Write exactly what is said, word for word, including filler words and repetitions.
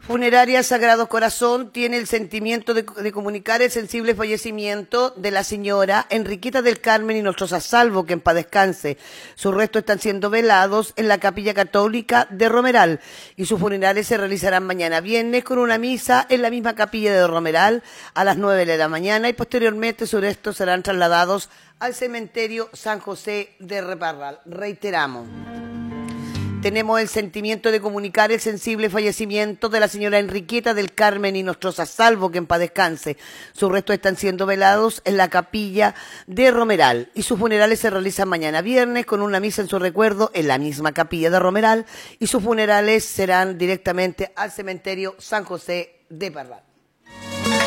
Funeraria Sagrado Corazón tiene el sentimiento de, de comunicar el sensible fallecimiento de la señora Enriqueta del Carmen Hinojosa Salvo, que en paz descanse. Sus restos están siendo velados en la Capilla Católica de Romeral y sus funerales se realizarán mañana viernes con una misa en la misma capilla de Romeral a las nueve de la mañana y posteriormente sus restos serán trasladados al cementerio San José de Reparral. Reiteramos. Tenemos el sentimiento de comunicar el sensible fallecimiento de la señora Enriqueta del Carmen Hinojosa Salvo, que en paz descanse. Sus restos están siendo velados en la capilla de Romeral y sus funerales se realizan mañana viernes con una misa en su recuerdo en la misma capilla de Romeral y sus funerales serán directamente al cementerio San José de Parral.